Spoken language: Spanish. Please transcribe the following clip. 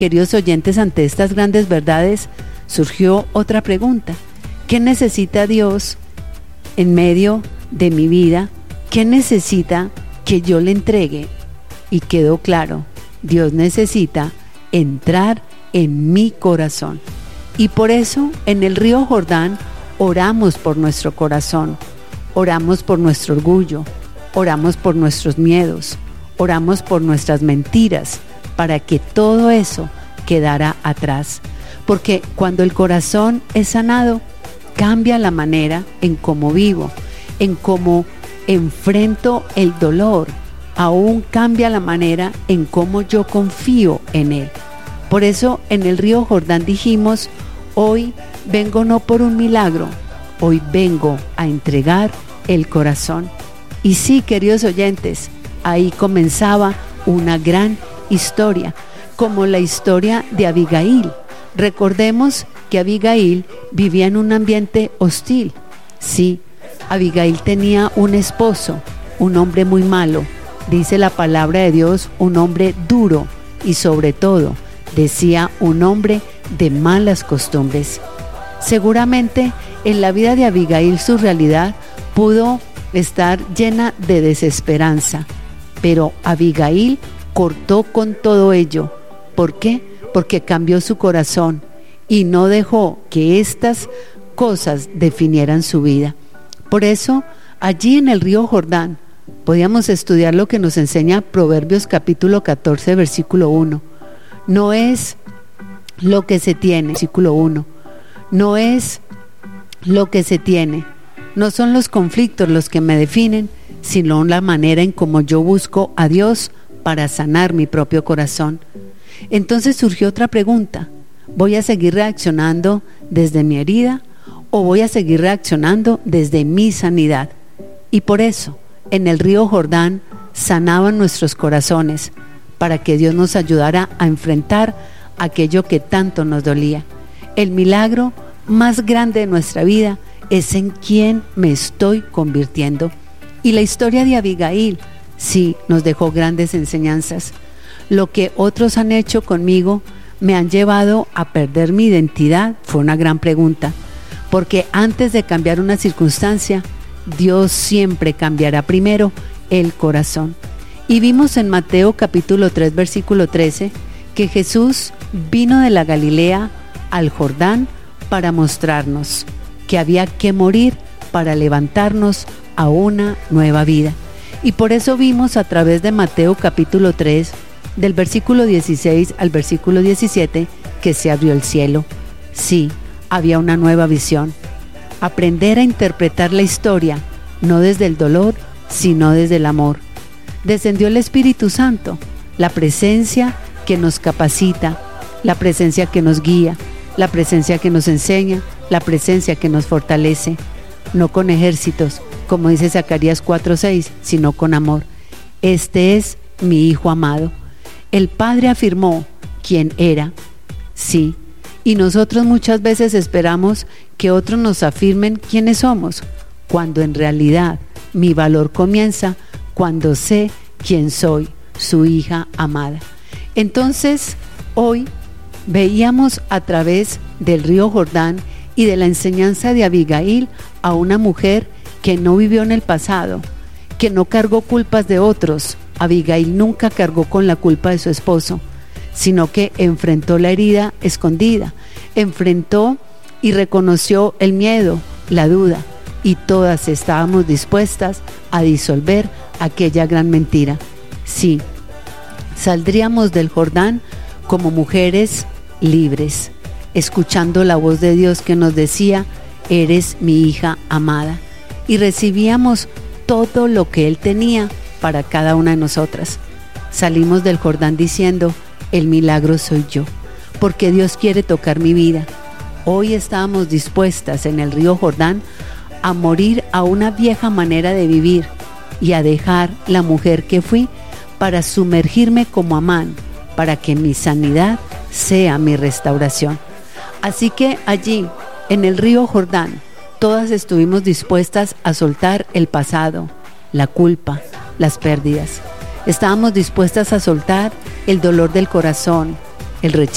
Queridos oyentes, ante estas grandes verdades surgió otra pregunta. ¿Qué necesita Dios en medio de mi vida? ¿Qué necesita que yo le entregue? Y quedó claro, Dios necesita entrar en mi corazón. Y por eso en el río Jordán oramos por nuestro corazón, oramos por nuestro orgullo, oramos por nuestros miedos, oramos por nuestras mentiras, para que todo eso quedara atrás. Porque cuando el corazón es sanado, cambia la manera en cómo vivo, en cómo enfrento el dolor, aún cambia la manera en cómo yo confío en Él. Por eso en el río Jordán dijimos, hoy vengo no por un milagro, hoy vengo a entregar el corazón. Y sí, queridos oyentes, ahí comenzaba una gran historia, como la historia de Abigail. Recordemos que Abigail vivía en un ambiente hostil. Sí, Abigail tenía un esposo, un hombre muy malo. Dice la palabra de Dios, un hombre duro y sobre todo, decía, un hombre de malas costumbres. Seguramente en la vida de Abigail su realidad pudo estar llena de desesperanza, pero Abigail cortó con todo ello. ¿Por qué? Porque cambió su corazón y no dejó que estas cosas definieran su vida. Por eso, allí en el río Jordán, podíamos estudiar lo que nos enseña Proverbios capítulo 14, versículo 1. No es lo que se tiene, versículo 1. No es lo que se tiene. No son los conflictos los que me definen, sino la manera en cómo yo busco a Dios para sanar mi propio corazón. Entonces surgió otra pregunta. ¿Voy a seguir reaccionando desde mi herida o voy a seguir reaccionando desde mi sanidad? Y por eso, en el río Jordán sanaban nuestros corazones para que Dios nos ayudara a enfrentar aquello que tanto nos dolía. El milagro más grande de nuestra vida es en quién me estoy convirtiendo. Y la historia de Abigail, sí, nos dejó grandes enseñanzas. Lo que otros han hecho conmigo me han llevado a perder mi identidad, fue una gran pregunta. Porque antes de cambiar una circunstancia, Dios siempre cambiará primero el corazón. Y vimos en Mateo capítulo 3, versículo 13, que Jesús vino de la Galilea al Jordán para mostrarnos que había que morir para levantarnos a una nueva vida. Y por eso vimos a través de Mateo capítulo 3, del versículo 16 al versículo 17, que se abrió el cielo. Sí, había una nueva visión. Aprender a interpretar la historia, no desde el dolor, sino desde el amor. Descendió el Espíritu Santo, la presencia que nos capacita, la presencia que nos guía, la presencia que nos enseña, la presencia que nos fortalece, no con ejércitos, como dice Zacarías 4:6, sino con amor. Este es mi Hijo amado. El Padre afirmó quién era, sí, y nosotros muchas veces esperamos que otros nos afirmen quiénes somos, cuando en realidad mi valor comienza cuando sé quién soy, su hija amada. Entonces, hoy veíamos a través del río Jordán y de la enseñanza de Abigail a una mujer que no vivió en el pasado, que no cargó culpas de otros. Abigail nunca cargó con la culpa de su esposo, sino que enfrentó la herida escondida, enfrentó y reconoció el miedo, la duda, y todas estábamos dispuestas a disolver aquella gran mentira. Sí, saldríamos del Jordán como mujeres libres, escuchando la voz de Dios que nos decía, eres mi hija amada, y recibíamos todo lo que Él tenía para cada una de nosotras. Salimos del Jordán diciendo, el milagro soy yo, porque Dios quiere tocar mi vida. Hoy estábamos dispuestas en el río Jordán a morir a una vieja manera de vivir y a dejar la mujer que fui para sumergirme como Amán, para que mi sanidad sea mi restauración. Así que allí, en el río Jordán, todas estuvimos dispuestas a soltar el pasado, la culpa, las pérdidas. Estábamos dispuestas a soltar el dolor del corazón, el rechazo,